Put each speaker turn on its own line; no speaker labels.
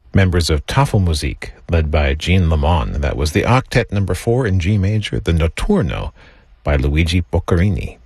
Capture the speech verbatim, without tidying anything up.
members of Tafelmusik, led by Jean Lemon. That was the Octet number four in G major, the Notturno by Luigi Boccherini.